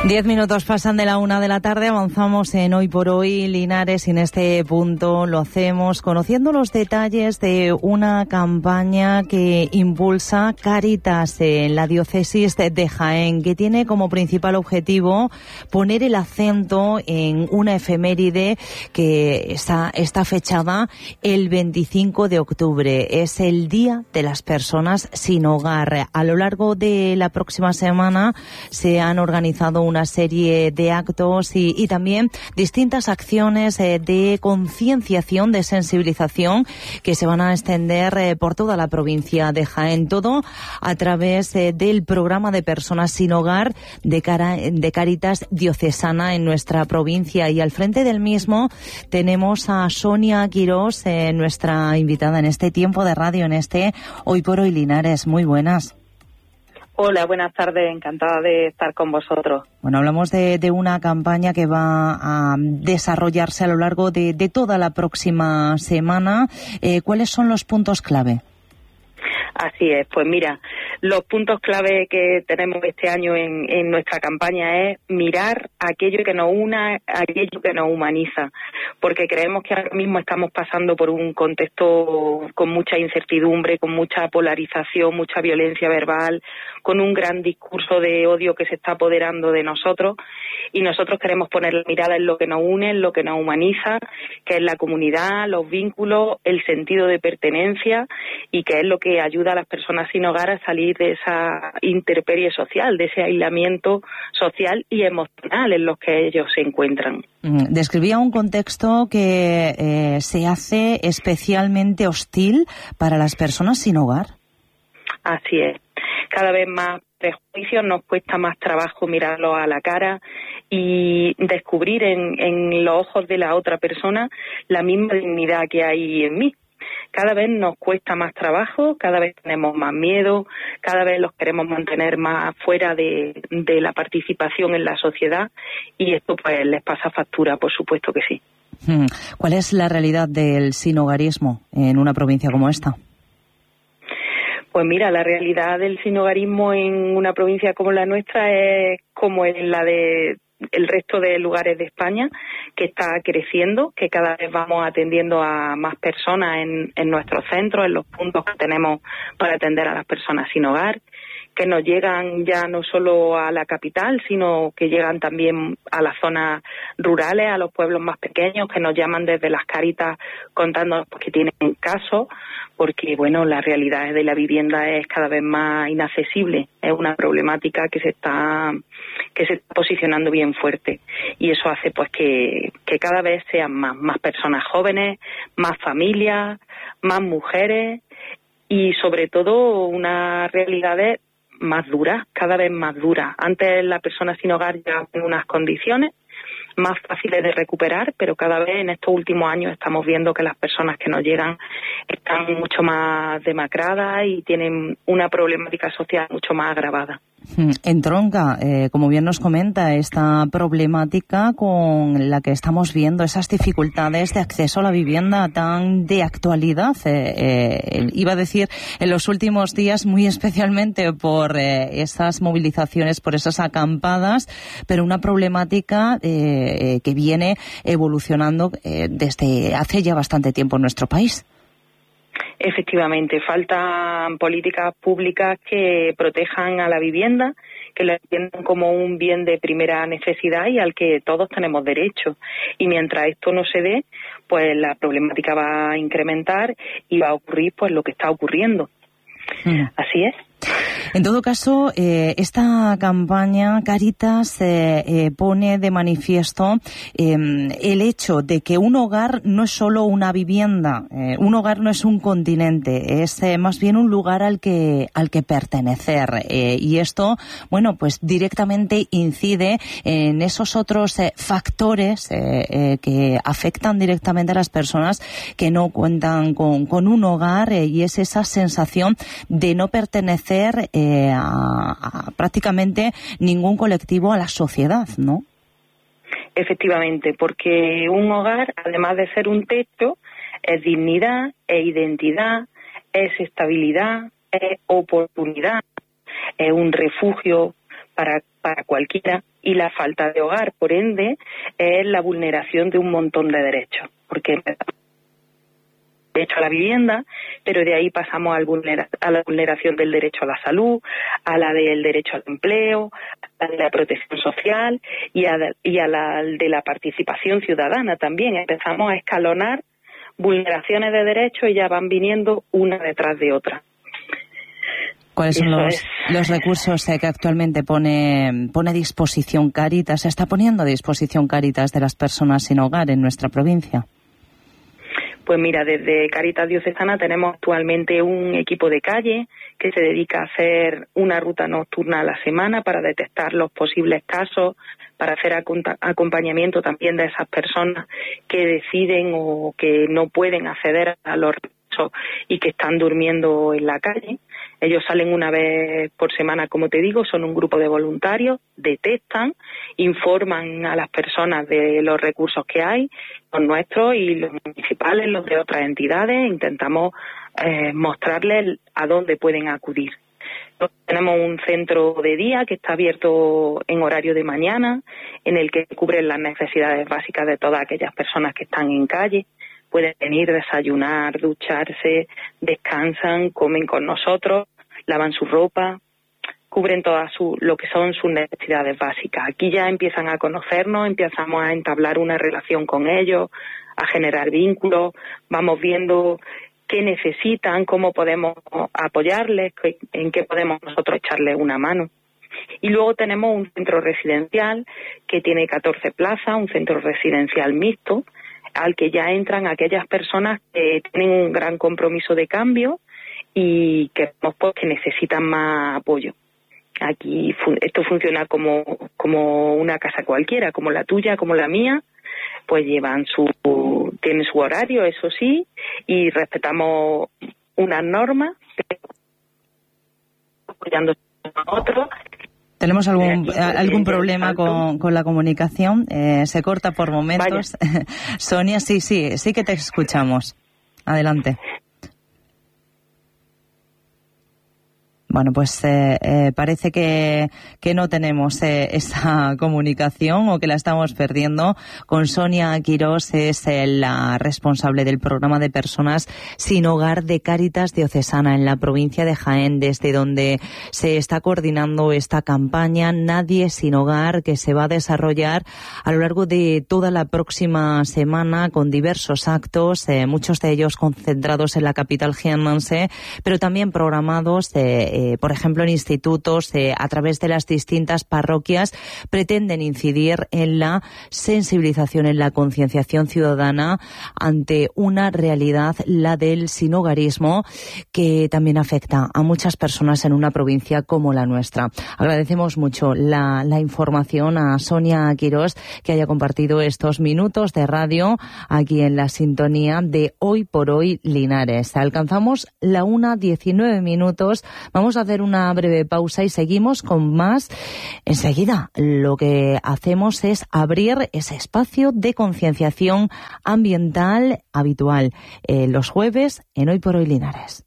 10 minutos pasan de la 1 de la tarde, avanzamos en Hoy por Hoy Linares y en este punto lo hacemos conociendo los detalles de una campaña que impulsa Cáritas en la diócesis de Jaén, que tiene como principal objetivo poner el acento en una efeméride que está fechada el 25 de octubre. Es el Día de las Personas Sin Hogar. A lo largo de la próxima semana se han organizado una serie de actos y también distintas acciones de concienciación, de sensibilización que se van a extender por toda la provincia de Jaén. Todo a través del programa de personas sin hogar de Cáritas Diocesana en nuestra provincia. Y al frente del mismo tenemos a Sonia Quirós, nuestra invitada en este tiempo de radio, en este Hoy por Hoy Linares. Muy buenas. Hola, buenas tardes, encantada de estar con vosotros. Bueno, hablamos de una campaña que va a desarrollarse a lo largo de toda la próxima semana. ¿Cuáles son los puntos clave? Así es, pues mira, los puntos clave que tenemos este año en nuestra campaña es mirar aquello que nos una, aquello que nos humaniza, porque creemos que ahora mismo estamos pasando por un contexto con mucha incertidumbre, con mucha polarización, mucha violencia verbal, con un gran discurso de odio que se está apoderando de nosotros, y nosotros queremos poner la mirada en lo que nos une, en lo que nos humaniza, que es la comunidad, los vínculos, el sentido de pertenencia, y que es lo que ayuda a las personas sin hogar a salir de esa intemperie social, de ese aislamiento social y emocional en los que ellos se encuentran. Describía un contexto que se hace especialmente hostil para las personas sin hogar. Así es. Cada vez más prejuicios, nos cuesta más trabajo mirarlos a la cara y descubrir en los ojos de la otra persona la misma dignidad que hay en mí. Cada vez nos cuesta más trabajo, cada vez tenemos más miedo, cada vez los queremos mantener más fuera de la participación en la sociedad, y esto pues les pasa factura, por supuesto que sí. ¿Cuál es la realidad del sinhogarismo en una provincia como esta? Pues mira, la realidad del sinhogarismo en una provincia como la nuestra es como en la de el resto de lugares de España, que está creciendo, que cada vez vamos atendiendo a más personas en nuestros centros, en los puntos que tenemos para atender a las personas sin hogar, que nos llegan ya no solo a la capital, sino que llegan también a las zonas rurales, a los pueblos más pequeños, que nos llaman desde las Cáritas contándonos que tienen casos, porque bueno, la realidad de la vivienda es cada vez más inaccesible, es una problemática que se está posicionando bien fuerte, y eso hace pues que cada vez sean más personas jóvenes, más familias, más mujeres, y sobre todo unas realidades más duras, cada vez más duras. Antes la persona sin hogar ya en unas condiciones más fáciles de recuperar, pero cada vez en estos últimos años estamos viendo que las personas que nos llegan están mucho más demacradas y tienen una problemática social mucho más agravada. Entronca, como bien nos comenta, esta problemática con la que estamos viendo, esas dificultades de acceso a la vivienda tan de actualidad, iba a decir en los últimos días, muy especialmente por esas movilizaciones, por esas acampadas, pero una problemática que viene evolucionando desde hace ya bastante tiempo en nuestro país. Efectivamente, faltan políticas públicas que protejan a la vivienda, que la entiendan como un bien de primera necesidad y al que todos tenemos derecho. Y mientras esto no se dé, pues la problemática va a incrementar y va a ocurrir pues lo que está ocurriendo. Así es. En todo caso, esta campaña Cáritas pone de manifiesto el hecho de que un hogar no es solo una vivienda, un hogar no es un continente, es más bien un lugar al que pertenecer, y esto, bueno, pues directamente incide en esos otros factores que afectan directamente a las personas que no cuentan con un hogar, y es esa sensación de no pertenecer a prácticamente ningún colectivo, a la sociedad, ¿no? Efectivamente, porque un hogar, además de ser un techo, es dignidad, es identidad, es estabilidad, es oportunidad, es un refugio para cualquiera, y la falta de hogar, por ende, es la vulneración de un montón de derechos, porque derecho a la vivienda, pero de ahí pasamos a la vulneración del derecho a la salud, a la del derecho al empleo, a la de la protección social y a la de la participación ciudadana también. Empezamos a escalonar vulneraciones de derechos y ya van viniendo una detrás de otra. ¿Cuáles son los recursos que actualmente pone a disposición Cáritas? ¿Se está poniendo a disposición Cáritas de las personas sin hogar en nuestra provincia? Pues mira, desde Cáritas Diocesana tenemos actualmente un equipo de calle que se dedica a hacer una ruta nocturna a la semana para detectar los posibles casos, para hacer acompañamiento también de esas personas que deciden o que no pueden acceder a los recursos y que están durmiendo en la calle. Ellos salen una vez por semana, como te digo, son un grupo de voluntarios, detectan, informan a las personas de los recursos que hay, los nuestros y los municipales, los de otras entidades, intentamos mostrarles a dónde pueden acudir. Tenemos un centro de día que está abierto en horario de mañana, en el que cubren las necesidades básicas de todas aquellas personas que están en calle. Pueden venir, desayunar, ducharse, descansan, comen con nosotros, lavan su ropa, cubren todas lo que son sus necesidades básicas. Aquí ya empiezan a conocernos, empezamos a entablar una relación con ellos, a generar vínculos, vamos viendo qué necesitan, cómo podemos apoyarles, en qué podemos nosotros echarles una mano. Y luego tenemos un centro residencial que tiene 14 plazas, un centro residencial mixto, al que ya entran aquellas personas que tienen un gran compromiso de cambio y que necesitan más apoyo. Aquí esto funciona como una casa cualquiera, como la tuya, como la mía, pues tienen su horario, eso sí, y respetamos unas normas, apoyando a otros. ¿Tenemos algún problema con la comunicación? Se corta por momentos. Sonia, sí que te escuchamos. Adelante. Bueno, pues parece que no tenemos esa comunicación o que la estamos perdiendo. Con Sonia Quirós, es la responsable del programa de personas sin hogar de Cáritas Diocesana en la provincia de Jaén, desde donde se está coordinando esta campaña Nadie sin hogar, que se va a desarrollar a lo largo de toda la próxima semana con diversos actos, muchos de ellos concentrados en la capital jiennense, pero también programados por ejemplo, en institutos, a través de las distintas parroquias, pretenden incidir en la sensibilización, en la concienciación ciudadana ante una realidad, la del sinhogarismo, que también afecta a muchas personas en una provincia como la nuestra. Agradecemos mucho la información a Sonia Quirós, que haya compartido estos minutos de radio aquí en la sintonía de Hoy por Hoy Linares. Alcanzamos la 1:19. Vamos a hacer una breve pausa y seguimos con más enseguida. Lo que hacemos es abrir ese espacio de concienciación ambiental habitual los jueves en Hoy por Hoy Linares.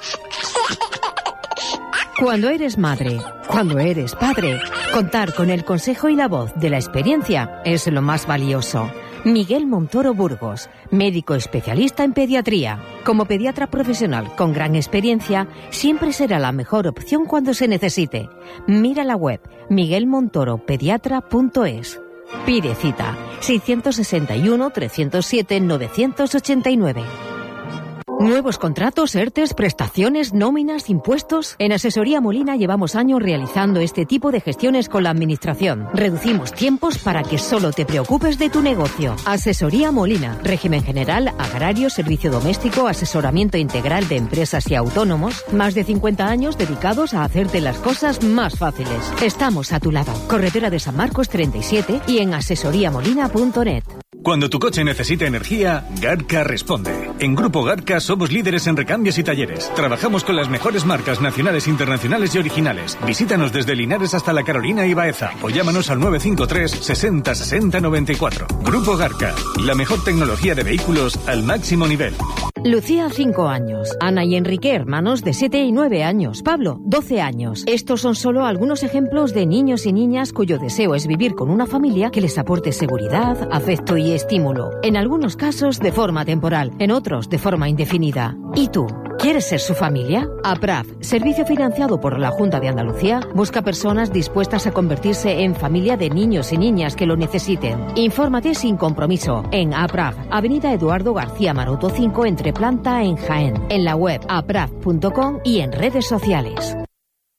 Cuando eres madre, cuando eres padre, contar con el consejo y la voz de la experiencia es lo más valioso. Miguel Montoro Burgos, médico especialista en pediatría. Como pediatra profesional con gran experiencia, siempre será la mejor opción cuando se necesite. Mira la web miguelmontoropediatra.es. Pide cita 661 307 989. Nuevos contratos, ERTES, prestaciones, nóminas, impuestos. En Asesoría Molina llevamos años realizando este tipo de gestiones con la Administración. Reducimos tiempos para que solo te preocupes de tu negocio. Asesoría Molina. Régimen general, agrario, servicio doméstico, asesoramiento integral de empresas y autónomos. Más de 50 años dedicados a hacerte las cosas más fáciles. Estamos a tu lado. Carretera de San Marcos 37 y en asesoriamolina.net. Cuando tu coche necesita energía, Garca responde. En Grupo Garca somos líderes en recambios y talleres. Trabajamos con las mejores marcas nacionales, internacionales y originales. Visítanos desde Linares hasta La Carolina y Baeza o llámanos al 953 60 60 94. Grupo Garca, la mejor tecnología de vehículos al máximo nivel. Lucía, 5 años. Ana y Enrique, hermanos de 7 y 9 años. Pablo, 12 años. Estos son solo algunos ejemplos de niños y niñas cuyo deseo es vivir con una familia que les aporte seguridad, afecto y estímulo. En algunos casos de forma temporal, en otros de forma indefinida. ¿Y tú? ¿Quieres ser su familia? APRAF, servicio financiado por la Junta de Andalucía, busca personas dispuestas a convertirse en familia de niños y niñas que lo necesiten. Infórmate sin compromiso en APRAF, Avenida Eduardo García Maroto 5, entre planta en Jaén, en la web apraf.com y en redes sociales.